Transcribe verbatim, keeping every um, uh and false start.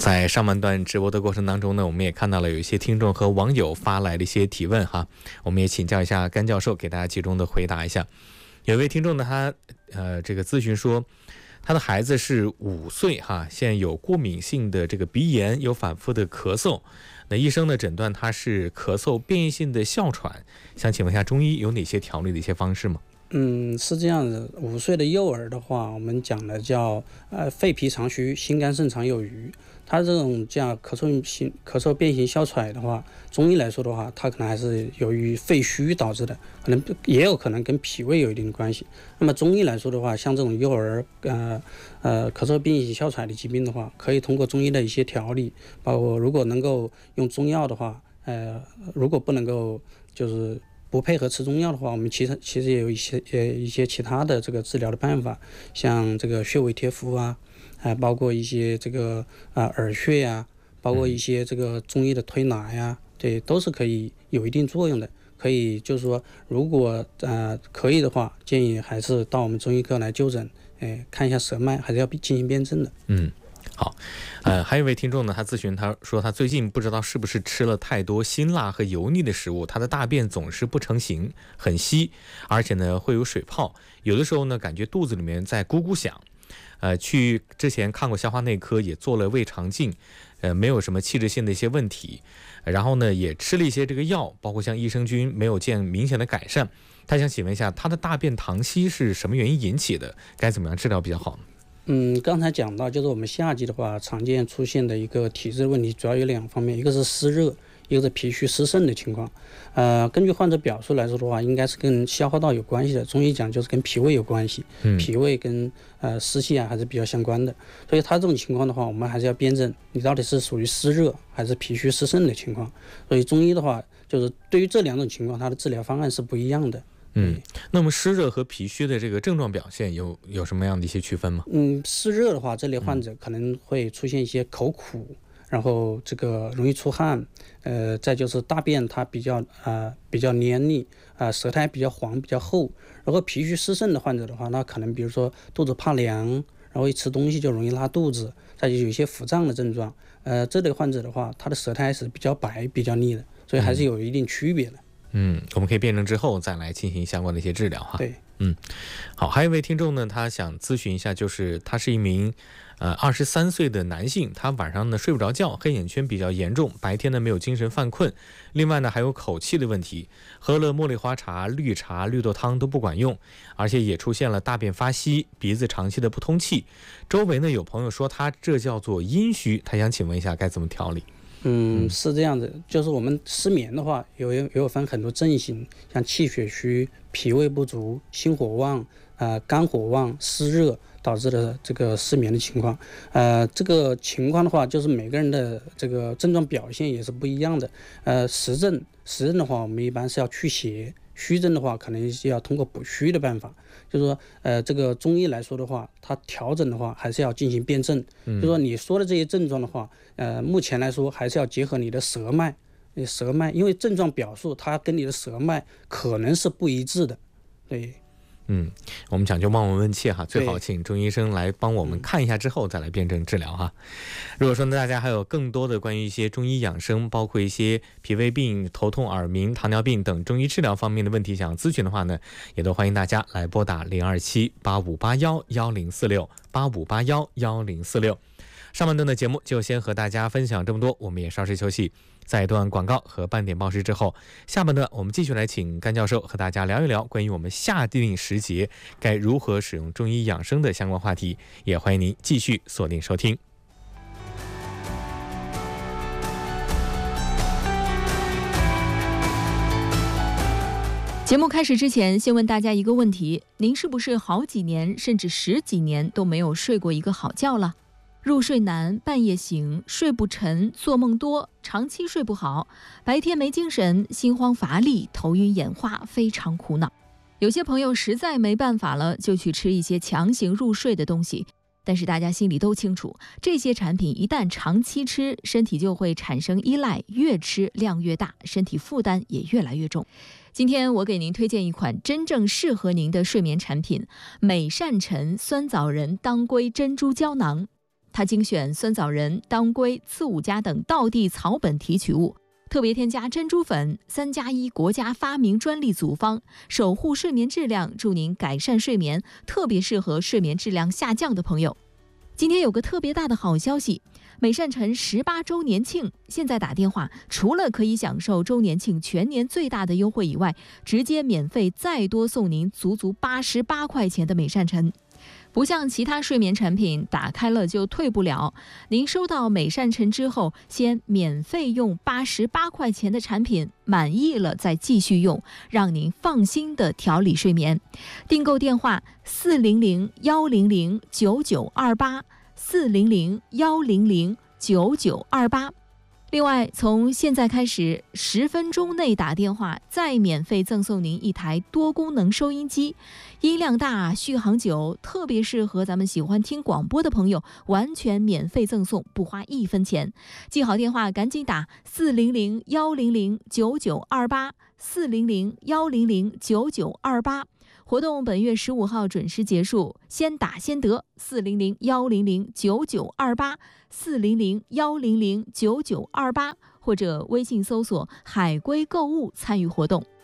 在上半段直播的过程当中呢，我们也看到了有一些听众和网友发来的一些提问哈，我们也请教一下甘教授，给大家集中的回答一下。有一位听众呢，他呃这个咨询说，他的孩子是五岁哈，现在有过敏性的这个鼻炎，有反复的咳嗽，那医生呢诊断他是咳嗽变异性的哮喘，想请问一下中医有哪些调理的一些方式吗？ 嗯，是这样的，五岁的幼儿的话，我们讲的叫呃肺脾肠虚，心肝肾肠有余。他这种叫咳嗽性咳嗽变形哮喘的话，中医来说的话，它可能还是由于肺虚导致的，可能也有可能跟脾胃有一定的关系。那么中医来说的话，像这种幼儿呃呃咳嗽变形哮喘的疾病的话，可以通过中医的一些调理，包括如果能够用中药的话，呃如果不能够就是不配合吃中药的话，我们其实其实也有一些呃一些其他的这个治疗的办法，像这个穴位贴敷啊，还、呃、包括一些这个啊、呃、耳穴呀、啊，包括一些这个中医的推拿呀，对，都是可以有一定作用的。可以就是说，如果呃可以的话，建议还是到我们中医科来就诊，哎，看一下舌脉，还是要进行辩证的。 嗯。好，呃，还有一位听众呢，他咨询他说，他最近不知道是不是吃了太多辛辣和油腻的食物，他的大便总是不成形，很稀，而且呢会有水泡，有的时候呢感觉肚子里面在咕咕响。呃，去之前看过消化内科，也做了胃肠镜，呃，没有什么器质性的一些问题，然后呢也吃了一些这个药，包括像益生菌，没有见明显的改善。他想请问一下，他的大便溏稀是什么原因引起的？该怎么样治疗比较好呢？ 嗯，刚才讲到，就是我们夏季的话，常见出现的一个体质问题，主要有两方面，一个是湿热，一个是脾虚湿盛的情况。呃，根据患者表述来说的话，应该是跟消化道有关系的。中医讲就是跟脾胃有关系， 嗯、 脾胃跟呃湿气啊还是比较相关的。所以他这种情况的话，我们还是要辩证，你到底是属于湿热还是脾虚湿盛的情况。所以中医的话，就是对于这两种情况，它的治疗方案是不一样的。 嗯，那么湿热和脾虚的这个症状表现有有什么样的一些区分吗？ 嗯，湿热的话，这类患者可能会出现一些口苦，然后这个容易出汗，呃，再就是大便它比较啊、呃、比较黏腻啊、呃，舌苔比较黄比较厚。然后脾虚湿盛的患者的话，那可能比如说肚子怕凉，然后一吃东西就容易拉肚子，再就有一些腹胀的症状。呃，这类患者的话，他的舌苔是比较白比较腻的，所以还是有一定区别的。嗯嗯，我们可以辩证之后再来进行相关的一些治疗哈。 对， 嗯，好，还有一位听众呢，他想咨询一下，就是他是一名呃二十三岁的男性，他晚上呢睡不着觉，黑眼圈比较严重，白天呢没有精神犯困，另外呢还有口气的问题，喝了茉莉花茶、绿茶、绿豆汤都不管用，而且也出现了大便发稀、鼻子长期的不通气。周围呢有朋友说他这叫做阴虚，他想请问一下该怎么调理？ 嗯，是这样的，就是我们失眠的话，有有有分很多症型，像气血虚、脾胃不足、心火旺、呃肝火旺、湿热导致的这个失眠的情况。呃，这个情况的话，就是每个人的这个症状表现也是不一样的。呃，实症实症的话，我们一般是要驱邪；虚症的话，可能是要通过补虚的办法。就是说，呃，这个中医来说的话，它调整的话还是要进行辩证。嗯、就是说，你说的这些症状的话，呃，目前来说还是要结合你的舌脉，舌脉，因为症状表述它跟你的舌脉可能是不一致的，对。 嗯，我们讲究望闻问切哈，最好请中医生来帮我们看一下之后再来辩证治疗哈。如果说呢大家还有更多的关于一些中医养生，包括一些脾胃病、头痛、耳鸣、糖尿病等中医治疗方面的问题想咨询的话呢，也都欢迎大家来拨打零二七八五八幺幺零四六八五八幺幺零四六。上半段的节目就先和大家分享这么多，我们也稍事休息。在一段广告和半点报时之后，下半段我们继续来请甘教授和大家聊一聊关于我们夏令时节该如何使用中医养生的相关话题，也欢迎您继续锁定收听。 节目开始之前，先问大家一个问题：您是不是好几年甚至十几年都没有睡过一个好觉了？入睡难，半夜醒，睡不沉，做梦多，长期睡不好，白天没精神，心慌乏力，头晕眼花，非常苦恼。有些朋友实在没办法了，就去吃一些强行入睡的东西，但是大家心里都清楚，这些产品一旦长期吃，身体就会产生依赖，越吃量越大，身体负担也越来越重。今天我给您推荐一款真正适合您的睡眠产品——美善臣酸枣仁当归珍珠胶囊。 它精选酸枣仁、当归、刺五加等道地草本提取物，特别添加珍珠粉，三加一国家发明专利组方，守护睡眠质量，助您改善睡眠，特别适合睡眠质量下降的朋友。今天有个特别大的好消息，美善辰十八周年庆，现在打电话，除了可以享受周年庆全年最大的优惠以外，直接免费再多送您足足八十八块钱的美善辰。不像其他睡眠产品打开了就退不了，您收到美善辰之后，先免费用八十八块钱的产品，满意了再继续用，让您放心的调理睡眠。订购电话四零零幺零零九九二八四零零幺零零九九二八。另外，从现在开始，十分钟内打电话，再免费赠送您一台多功能收音机，音量大，续航久，特别适合咱们喜欢听广播的朋友，完全免费赠送，不花一分钱。记好电话，赶紧打四零零幺零零九九二八四零零幺零零九九二八。活动本月十五号准时结束，先打先得，四零零幺零零九九二八四零零幺零零九九二八，或者微信搜索海龟购物参与活动。